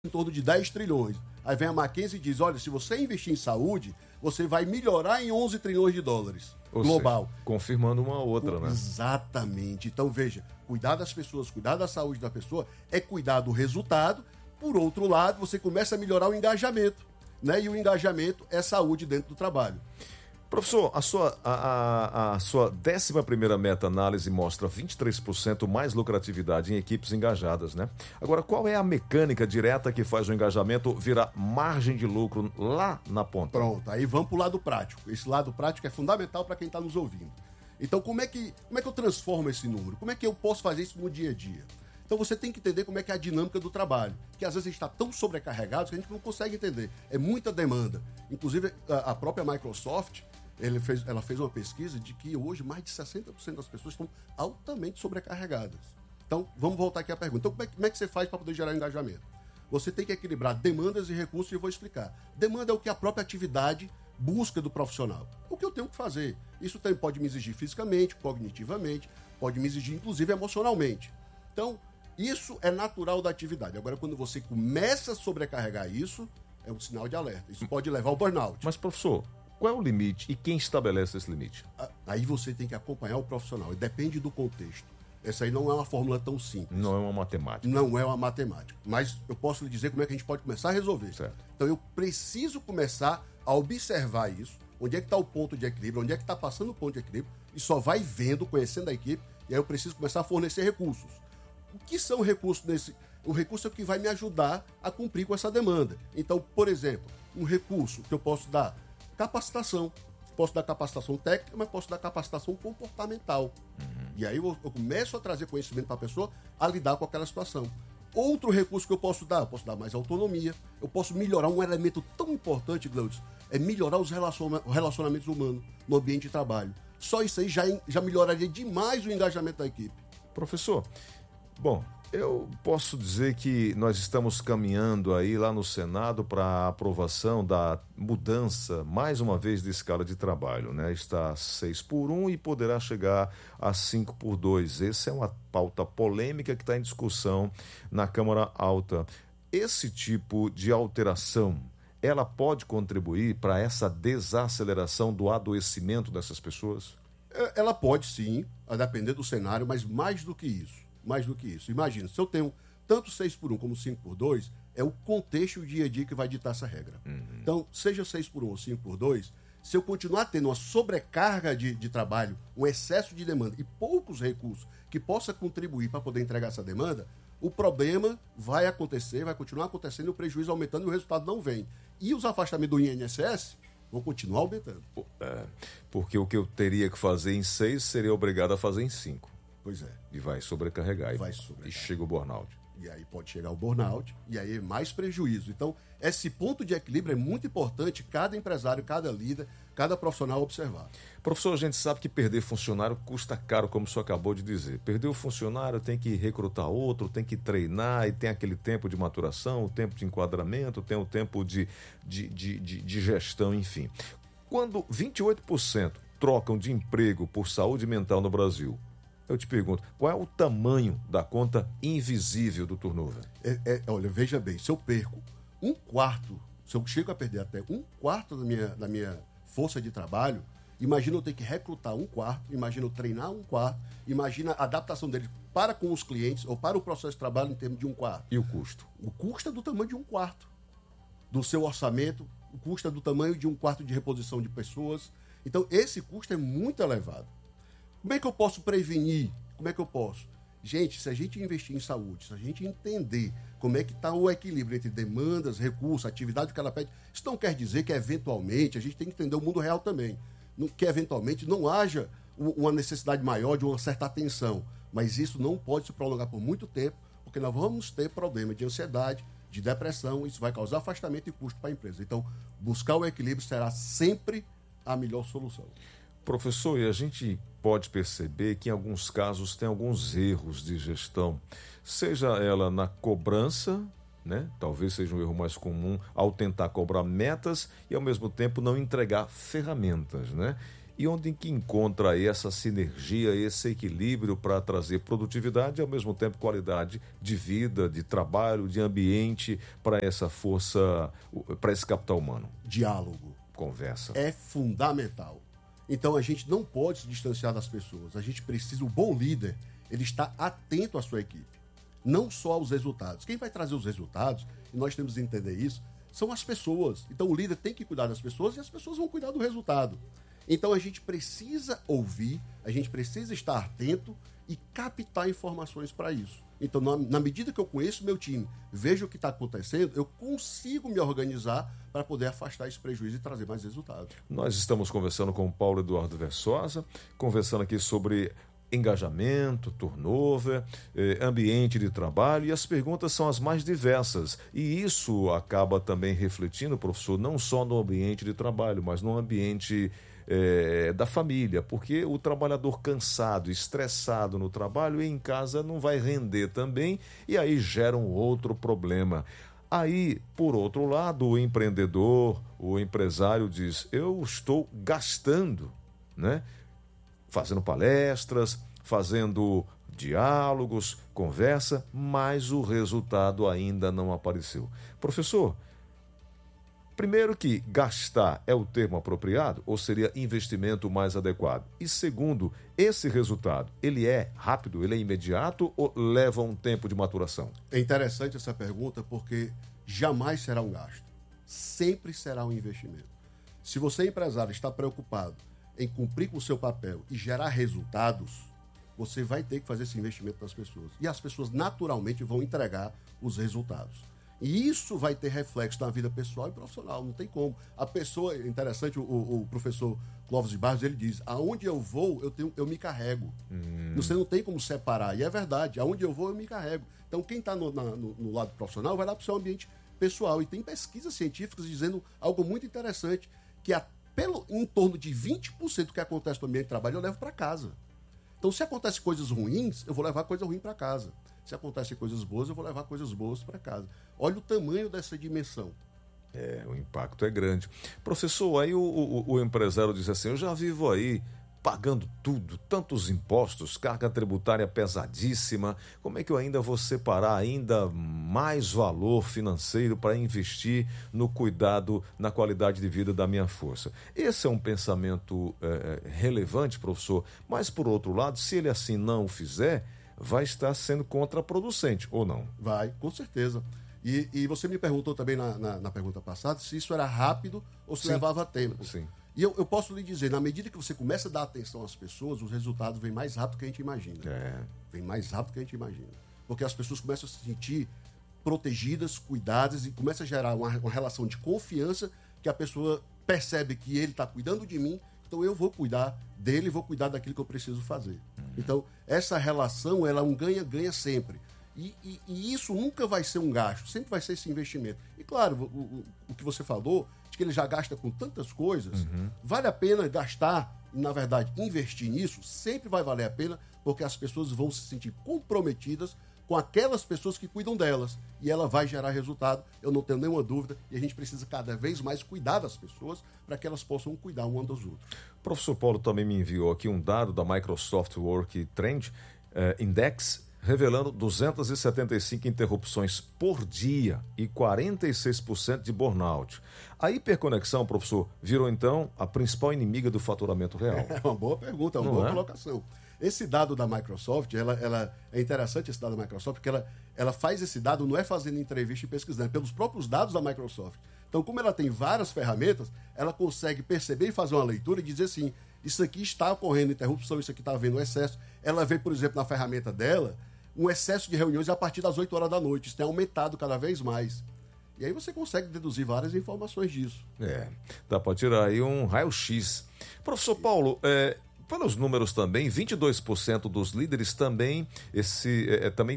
em torno de 10 trilhões. Aí vem a McKinsey e diz, olha, se você investir em saúde, você vai melhorar em 11 trilhões de dólares global. Seja, confirmando uma outra, né? Exatamente. Então, veja, cuidar das pessoas, cuidar da saúde da pessoa é cuidar do resultado. Por outro lado, você começa a melhorar o engajamento, né? E o engajamento é saúde dentro do trabalho. Professor, a sua 11ª meta-análise mostra 23% mais lucratividade em equipes engajadas, né? Agora, qual é a mecânica direta que faz o engajamento virar margem de lucro lá na ponta? Pronto, aí vamos para o lado prático. Esse lado prático é fundamental para quem está nos ouvindo. Então, como é que eu transformo esse número? Como é que eu posso fazer isso no dia a dia? Então você tem que entender como é que é a dinâmica do trabalho, que às vezes a gente está tão sobrecarregado que a gente não consegue entender. É muita demanda. Inclusive, a própria Microsoft, ela fez uma pesquisa de que hoje mais de 60% das pessoas estão altamente sobrecarregadas. Então, vamos voltar aqui à pergunta. Então, como é que você faz para poder gerar engajamento? Você tem que equilibrar demandas e recursos e eu vou explicar. Demanda é o que a própria atividade busca do profissional. O que eu tenho que fazer? Isso também pode me exigir fisicamente, cognitivamente, pode me exigir, inclusive, emocionalmente. Então, isso é natural da atividade. Agora, quando você começa a sobrecarregar isso, é um sinal de alerta. Isso pode levar ao burnout. Mas, professor, qual é o limite e quem estabelece esse limite? Aí você tem que acompanhar o profissional. E depende do contexto. Essa aí não é uma fórmula tão simples. Não é uma matemática. Não é uma matemática. Mas eu posso lhe dizer como é que a gente pode começar a resolver. Certo. Então, eu preciso começar a observar isso. Onde é que está o ponto de equilíbrio? Onde é que está passando o ponto de equilíbrio? E só vai vendo, conhecendo a equipe. E aí eu preciso começar a fornecer recursos. O que são recursos nesse? O recurso é o que vai me ajudar a cumprir com essa demanda. Então, por exemplo, um recurso que eu posso dar, capacitação. Posso dar capacitação técnica, mas posso dar capacitação comportamental. E aí eu começo a trazer conhecimento para a pessoa a lidar com aquela situação. Outro recurso que eu posso dar mais autonomia. Eu posso melhorar um elemento tão importante, Gleudson, é melhorar os relacionamentos humanos no ambiente de trabalho. Só isso aí já melhoraria demais o engajamento da equipe. Professor, bom, eu posso dizer que nós estamos caminhando aí lá no Senado para a aprovação da mudança, mais uma vez, de escala de trabalho, né? Está 6x1 e poderá chegar a 5x2. Essa é uma pauta polêmica que está em discussão na Câmara Alta. Esse tipo de alteração, ela pode contribuir para essa desaceleração do adoecimento dessas pessoas? Ela pode sim, a depender do cenário, mas mais do que isso. Imagina, se eu tenho tanto 6x1 como 5x2, é o contexto e o dia a dia que vai ditar essa regra. Então, seja 6x1 ou 5x2, se eu continuar tendo uma sobrecarga de trabalho, um excesso de demanda e poucos recursos que possa contribuir para poder entregar essa demanda, o problema vai acontecer, vai continuar acontecendo, o prejuízo aumentando e o resultado não vem. E os afastamentos do INSS vão continuar aumentando. Porque o que eu teria que fazer em 6 seria obrigado a fazer em 5. Pois é. E vai sobrecarregar. E chega o burnout. E aí pode chegar o burnout, e aí é mais prejuízo. Então, esse ponto de equilíbrio é muito importante cada empresário, cada líder, cada profissional observar. Professor, a gente sabe que perder funcionário custa caro, como o senhor acabou de dizer. Perder o funcionário, tem que recrutar outro, tem que treinar, e tem aquele tempo de maturação, o tempo de enquadramento, tem o tempo de gestão, enfim. Quando 28% trocam de emprego por saúde mental no Brasil, eu te pergunto, qual é o tamanho da conta invisível do turnover? Olha, veja bem, se eu perco um quarto, se eu chego a perder até um quarto da minha força de trabalho, imagina eu ter que recrutar um quarto, imagina eu treinar um quarto, imagina a adaptação dele para com os clientes ou para o processo de trabalho em termos de um quarto. E o custo? O custo é do tamanho de um quarto. Do seu orçamento, o custo é do tamanho de um quarto de reposição de pessoas. Então, esse custo é muito elevado. Como é que eu posso prevenir? Como é que eu posso? Gente, se a gente investir em saúde, se a gente entender como é que está o equilíbrio entre demandas, recursos, atividade que ela pede, isso não quer dizer que eventualmente, a gente tem que entender o mundo real também, que eventualmente não haja uma necessidade maior de uma certa atenção, mas isso não pode se prolongar por muito tempo, porque nós vamos ter problema de ansiedade, de depressão, isso vai causar afastamento e custo para a empresa. Então, buscar o equilíbrio será sempre a melhor solução. Professor, e a gente pode perceber que em alguns casos tem alguns erros de gestão, seja ela na cobrança, né? Talvez seja um erro mais comum ao tentar cobrar metas e ao mesmo tempo não entregar ferramentas, né? E onde que encontra aí essa sinergia, esse equilíbrio para trazer produtividade e, ao mesmo tempo, qualidade de vida, de trabalho, de ambiente para essa força, para esse capital humano? Diálogo. Conversa. É fundamental. Então a gente não pode se distanciar das pessoas. A gente precisa, o bom líder, ele está atento à sua equipe. Não só aos resultados. Quem vai trazer os resultados, e nós temos que entender isso, são as pessoas. Então o líder tem que cuidar das pessoas e as pessoas vão cuidar do resultado. Então a gente precisa ouvir, a gente precisa estar atento e captar informações para isso. Então, na medida que eu conheço meu time, vejo o que está acontecendo, eu consigo me organizar para poder afastar esse prejuízo e trazer mais resultados. Nós estamos conversando com o Paulo Eduardo Versosa, conversando aqui sobre engajamento, turnover, ambiente de trabalho, e as perguntas são as mais diversas. E isso acaba também refletindo, professor, não só no ambiente de trabalho, mas no ambiente da família, porque o trabalhador cansado, estressado no trabalho e em casa não vai render também, e aí gera um outro problema. Aí, por outro lado, o empreendedor, o empresário diz, eu estou gastando, né? Fazendo palestras, fazendo diálogos, conversa, mas o resultado ainda não apareceu. Professor, primeiro que gastar é o termo apropriado ou seria investimento mais adequado? E segundo, esse resultado, ele é rápido, ele é imediato ou leva um tempo de maturação? É interessante essa pergunta porque jamais será um gasto. Sempre será um investimento. Se você, empresário, está preocupado em cumprir com o seu papel e gerar resultados, você vai ter que fazer esse investimento nas pessoas. E as pessoas naturalmente vão entregar os resultados. E isso vai ter reflexo na vida pessoal e profissional, não tem como. A pessoa, interessante, o professor Clóvis de Barros, ele diz, aonde eu vou, eu me carrego. Você não tem como separar, e é verdade, aonde eu vou, eu me carrego. Então, quem está no lado profissional vai lá para o seu ambiente pessoal. E tem pesquisas científicas dizendo algo muito interessante, que em torno de 20% do que acontece no ambiente de trabalho eu levo para casa. Então, se acontecem coisas ruins, eu vou levar coisa ruim para casa. Se acontecem coisas boas, eu vou levar coisas boas para casa. Olha o tamanho dessa dimensão. O impacto é grande. Professor, aí o empresário diz assim, eu já vivo aí pagando tudo, tantos impostos, carga tributária pesadíssima, como é que eu ainda vou separar ainda mais valor financeiro para investir no cuidado, na qualidade de vida da minha força? Esse é um pensamento relevante, professor, mas por outro lado, se ele assim não o fizer, vai estar sendo contraproducente, ou não? Vai, com certeza. E você me perguntou também na pergunta passada se isso era rápido ou se levava tempo. Sim. E eu posso lhe dizer, na medida que você começa a dar atenção às pessoas, os resultados vêm mais rápido que a gente imagina. Vem mais rápido que a gente imagina. Porque as pessoas começam a se sentir protegidas, cuidadas, e começa a gerar uma relação de confiança que a pessoa percebe que ele está cuidando de mim, então eu vou cuidar dele, vou cuidar daquilo que eu preciso fazer. Então, essa relação, ela é um ganha-ganha sempre. E isso nunca vai ser um gasto, sempre vai ser esse investimento. E claro, o que você falou, de que ele já gasta com tantas coisas, vale a pena gastar, na verdade, investir nisso, sempre vai valer a pena, porque as pessoas vão se sentir comprometidas com aquelas pessoas que cuidam delas. E ela vai gerar resultado, eu não tenho nenhuma dúvida, e a gente precisa cada vez mais cuidar das pessoas para que elas possam cuidar uma das outras. O professor Paulo também me enviou aqui um dado da Microsoft Work Trend Index, revelando 275 interrupções por dia e 46% de burnout. A hiperconexão, professor, virou então a principal inimiga do faturamento real. É uma boa pergunta, é uma boa colocação. Esse dado da Microsoft, ela é interessante esse dado da Microsoft, porque ela faz esse dado, não é fazendo entrevista e pesquisando, é pelos próprios dados da Microsoft. Então, como ela tem várias ferramentas, ela consegue perceber e fazer uma leitura e dizer assim, isso aqui está ocorrendo interrupção, isso aqui está havendo excesso. Ela vê, por exemplo, na ferramenta dela, um excesso de reuniões a partir das 8 horas da noite. Isso tem aumentado cada vez mais. E aí você consegue deduzir várias informações disso. Dá para tirar aí um raio-x. Professor Paulo, pelos números também, 22% dos líderes também, também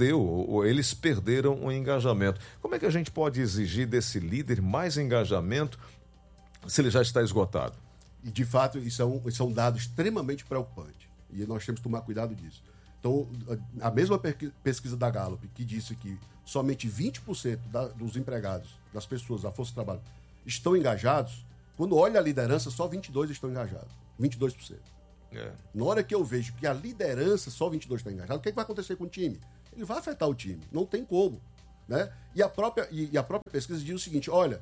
eles perderam o engajamento. Como é que a gente pode exigir desse líder mais engajamento se ele já está esgotado? E, de fato, isso é um dado extremamente preocupante. E nós temos que tomar cuidado disso. Então, a mesma pesquisa da Gallup, que disse que somente 20% dos empregados, das pessoas da força de trabalho, estão engajados, quando olha a liderança, só 22% estão engajados. 22%. Na hora que eu vejo que a liderança, só 22% está engajado, o que vai acontecer com o time? Ele vai afetar o time, não tem como. Né? E a própria pesquisa diz o seguinte, olha,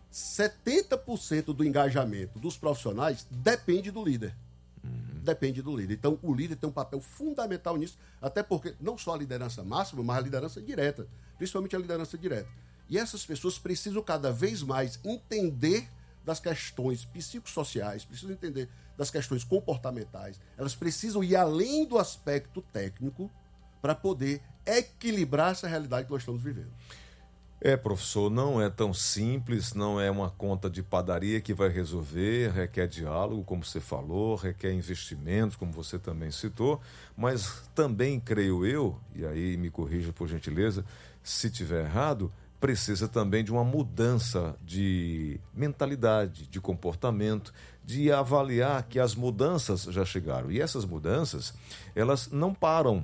70% do engajamento dos profissionais depende do líder. Depende do líder. Então, o líder tem um papel fundamental nisso, até porque não só a liderança máxima, mas a liderança direta, principalmente a liderança direta. E essas pessoas precisam cada vez mais entender das questões psicossociais, precisam entender das questões comportamentais, elas precisam ir além do aspecto técnico para poder equilibrar essa realidade que nós estamos vivendo. Professor, não é tão simples, não é uma conta de padaria que vai resolver, requer diálogo, como você falou, requer investimentos, como você também citou, mas também creio eu, e aí me corrija por gentileza, se tiver errado, precisa também de uma mudança de mentalidade, de comportamento, de avaliar que as mudanças já chegaram. E essas mudanças, elas não param.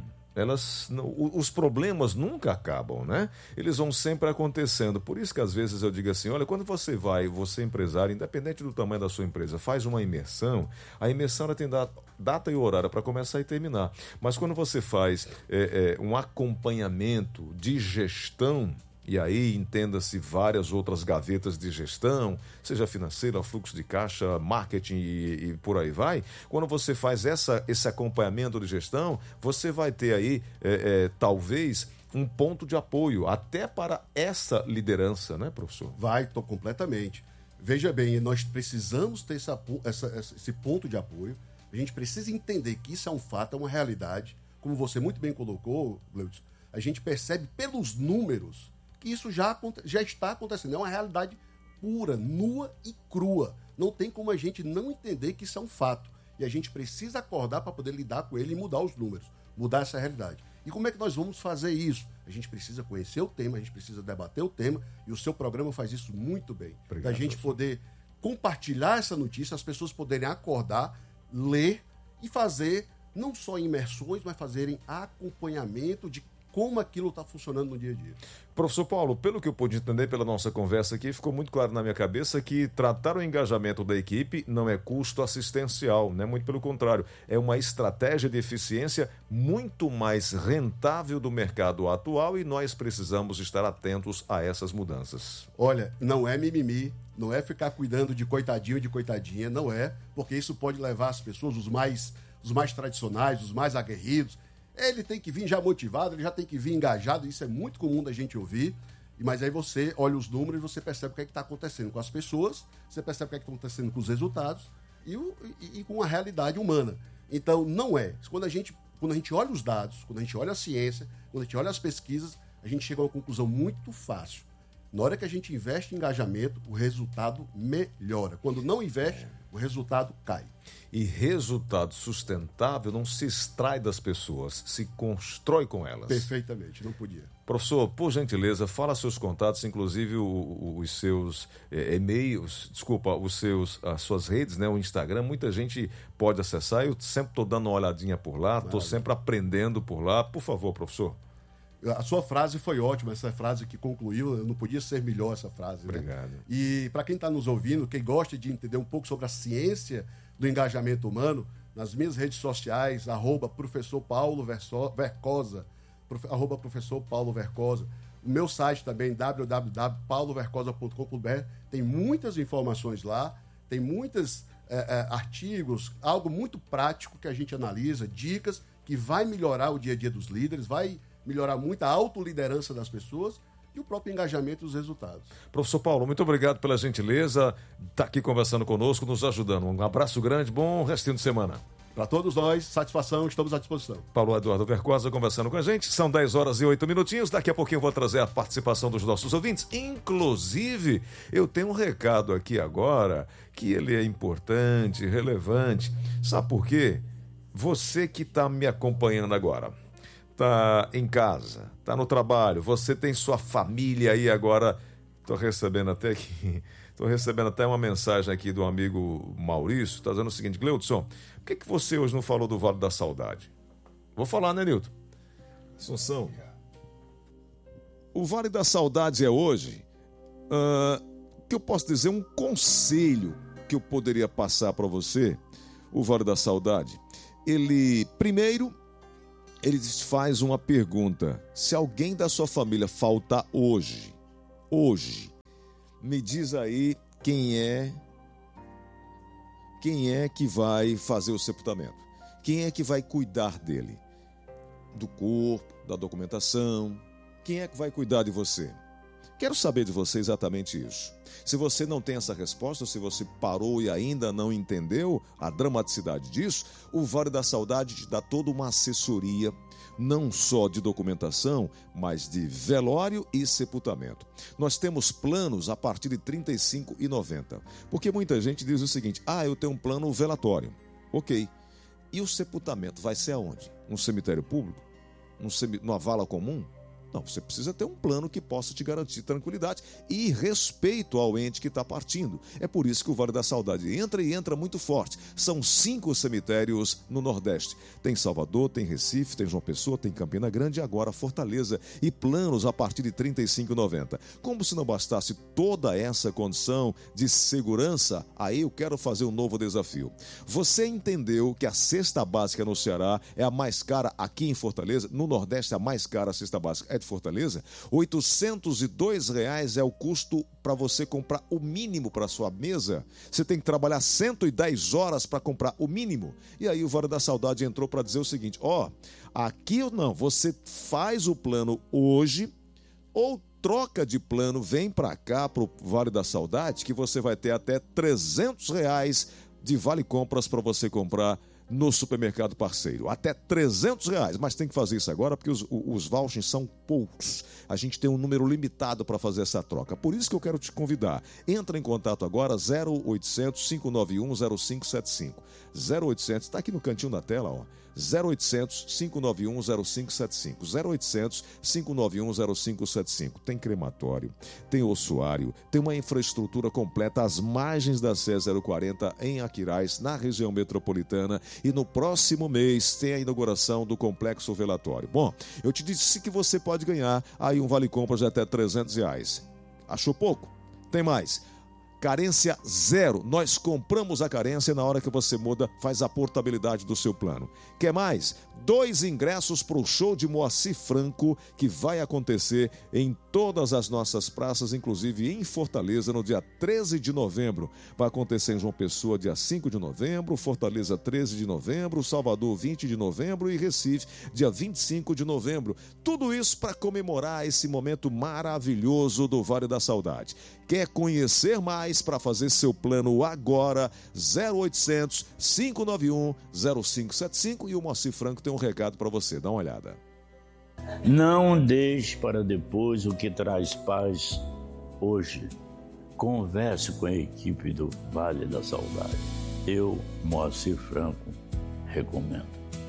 Os problemas nunca acabam, né? Eles vão sempre acontecendo. Por isso que às vezes eu digo assim, olha, quando você empresário, independente do tamanho da sua empresa, faz uma imersão, a imersão ela tem data e horário para começar e terminar. Mas quando você faz um acompanhamento de gestão, e aí entenda-se várias outras gavetas de gestão, seja financeira, fluxo de caixa, marketing e por aí vai. Quando você faz esse acompanhamento de gestão, você vai ter aí talvez um ponto de apoio até para essa liderança, né, professor? Completamente. Veja bem, nós precisamos ter esse ponto de apoio. A gente precisa entender que isso é um fato, é uma realidade. Como você muito bem colocou, Gleudson, a gente percebe pelos números que isso já está acontecendo. É uma realidade pura, nua e crua. Não tem como a gente não entender que isso é um fato. E a gente precisa acordar para poder lidar com ele e mudar os números, mudar essa realidade. E como é que nós vamos fazer isso? A gente precisa conhecer o tema, a gente precisa debater o tema, e o seu programa faz isso muito bem. Da gente poder compartilhar essa notícia, as pessoas poderem acordar, ler e fazer não só imersões, mas fazerem acompanhamento de como aquilo está funcionando no dia a dia. Professor Paulo, pelo que eu pude entender pela nossa conversa aqui, ficou muito claro na minha cabeça que tratar o engajamento da equipe não é custo assistencial, né? Muito pelo contrário, é uma estratégia de eficiência muito mais rentável do mercado atual e nós precisamos estar atentos a essas mudanças. Olha, não é mimimi, não é ficar cuidando de coitadinho e de coitadinha, não é, porque isso pode levar as pessoas, os mais tradicionais, os mais aguerridos. Ele tem que vir já motivado, ele já tem que vir engajado, isso é muito comum da gente ouvir, mas aí você olha os números e você percebe o que é que está acontecendo com as pessoas, você percebe o que é que está acontecendo com os resultados e com a realidade humana. Então, não é. Quando a gente olha os dados, quando a gente olha a ciência, quando a gente olha as pesquisas, a gente chega a uma conclusão muito fácil. Na hora que a gente investe em engajamento, o resultado melhora. Quando não investe, o resultado cai. E resultado sustentável não se extrai das pessoas, se constrói com elas. Perfeitamente, não podia. Professor, por gentileza, fala seus contatos, inclusive os seus e-mails, as suas redes, né, o Instagram, muita gente pode acessar, eu sempre estou dando uma olhadinha por lá, estou sempre aprendendo por lá. Por favor, professor. A sua frase foi ótima, essa frase que concluiu, não podia ser melhor essa frase. Obrigado. Né? E para quem está nos ouvindo, quem gosta de entender um pouco sobre a ciência do engajamento humano, nas minhas redes sociais, @professor Paulo Vercosa, @professor Paulo Vercosa. O meu site também, www.paulovercosa.com.br, tem muitas informações lá, tem muitos artigos, algo muito prático que a gente analisa, dicas que vai melhorar o dia a dia dos líderes, vai melhorar muito a autoliderança das pessoas e o próprio engajamento e os resultados. Professor Paulo, muito obrigado pela gentileza, estar aqui conversando conosco, nos ajudando. Um abraço grande, bom restinho de semana. Para todos nós, satisfação, estamos à disposição. Paulo Eduardo Vercosa conversando com a gente, são 10h08. Daqui a pouquinho eu vou trazer a participação dos nossos ouvintes. Inclusive, eu tenho um recado aqui agora, que ele é importante, relevante. Sabe por quê? Você que está me acompanhando agora, está em casa, está no trabalho, você tem sua família aí agora. Estou recebendo até uma mensagem aqui do amigo Maurício, está dizendo o seguinte: Gleudson, por que você hoje não falou do Vale da Saudade? Vou falar, né, Nilton? Assunção. O Vale da Saudade é hoje, que eu posso dizer, um conselho que eu poderia passar para você. o Vale da Saudade, ele faz uma pergunta: se alguém da sua família faltar hoje, me diz aí quem é que vai fazer o sepultamento? Quem é que vai cuidar dele? Do corpo, da documentação? Quem é que vai cuidar de você? Quero saber de você exatamente isso. Se você não tem essa resposta, se você parou e ainda não entendeu a dramaticidade disso, o Vale da Saudade te dá toda uma assessoria, não só de documentação, mas de velório e sepultamento. Nós temos planos a partir de R$ 35,90. Porque muita gente diz o seguinte: eu tenho um plano velatório. Ok. E o sepultamento vai ser aonde? Num cemitério público? Numa vala comum? Não, você precisa ter um plano que possa te garantir tranquilidade e respeito ao ente que está partindo. É por isso que o Vale da Saudade entra muito forte. São 5 cemitérios no Nordeste. Tem Salvador, tem Recife, tem João Pessoa, tem Campina Grande e agora Fortaleza. E planos a partir de R$ 35,90. Como se não bastasse toda essa condição de segurança, aí eu quero fazer um novo desafio. Você entendeu que a cesta básica no Ceará é a mais cara aqui em Fortaleza? No Nordeste, a mais cara a cesta básica é de Fortaleza. R$ 802 é o custo para você comprar o mínimo para sua mesa. Você tem que trabalhar 110 horas para comprar o mínimo. E aí o Vale da Saudade entrou para dizer o seguinte: aqui não, você faz o plano hoje ou troca de plano, vem para cá, para o Vale da Saudade, que você vai ter até R$ 300 de vale compras para você comprar no supermercado parceiro, até R$ 300, mas tem que fazer isso agora porque os vouchers são poucos. A gente tem um número limitado para fazer essa troca. Por isso que eu quero te convidar. Entra em contato agora, 0800 591 0575. 0800, está aqui no cantinho da tela, 0800 591 0575. 0800 591 0575. Tem crematório, tem ossuário, tem uma infraestrutura completa às margens da CE 040 em Aquiraz, na região metropolitana, e no próximo mês tem a inauguração do complexo velatório. Bom, eu te disse que você pode ganhar aí um vale compras de até R$ 300. Achou pouco? Tem mais. Carência zero. Nós compramos a carência na hora que você muda, faz a portabilidade do seu plano. Quer mais? 2 ingressos para o show de Moacir Franco, que vai acontecer em todas as nossas praças, inclusive em Fortaleza, no dia 13 de novembro. Vai acontecer em João Pessoa, dia 5 de novembro, Fortaleza, 13 de novembro, Salvador, 20 de novembro e Recife, dia 25 de novembro. Tudo isso para comemorar esse momento maravilhoso do Vale da Saudade. Quer conhecer mais para fazer seu plano agora? 0800 591 0575 e o Moacir Franco tem um recado para você. Dá uma olhada. Não deixe para depois o que traz paz hoje. Converse com a equipe do Vale da Saudade. Eu, Moacir Franco, recomendo.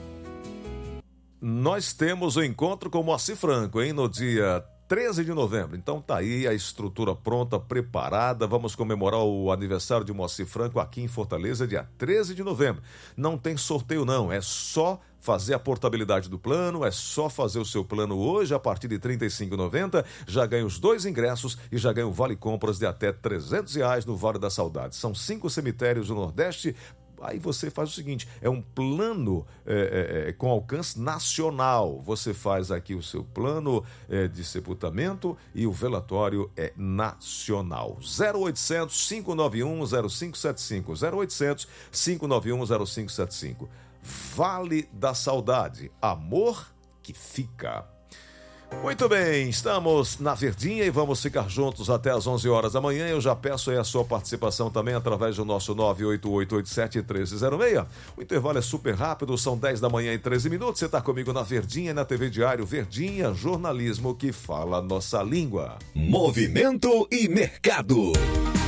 Nós temos o encontro com o Moacir Franco, no dia 13 de novembro. Então tá aí a estrutura pronta, preparada. Vamos comemorar o aniversário de Moacir Franco aqui em Fortaleza, dia 13 de novembro. Não tem sorteio não, é só fazer a portabilidade do plano, é só fazer o seu plano hoje a partir de R$ 35,90, já ganha os 2 ingressos e já ganha o vale compras de até R$ 300 no Vale da Saudade. São 5 cemitérios do Nordeste. Aí você faz o seguinte, é um plano com alcance nacional. Você faz aqui o seu plano de sepultamento e o velatório é nacional. 0800 591 0575. 0800 591 0575. Vale da Saudade. Amor que fica. Muito bem, estamos na Verdinha e vamos ficar juntos até às 11 horas da manhã. Eu já peço aí a sua participação também através do nosso 98887-1306. O intervalo é super rápido, são 10 da manhã e 13 minutos. Você está comigo na Verdinha e na TV Diário Verdinha, jornalismo que fala a nossa língua. Movimento e mercado.